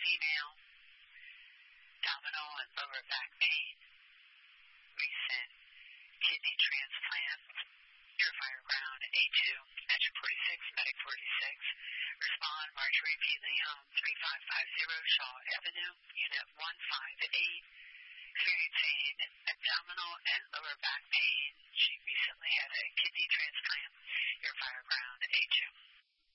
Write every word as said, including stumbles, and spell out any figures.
female, abdominal and lower back pain, recent kidney transplant, purifier ground A two, Metro forty-six, Medic forty-six, respond Marjorie P. Leon, three five five zero Shaw Avenue, Unit one five eight, experiencing abdominal and lower back pain. She recently had a kidney transplant, purifier ground A two.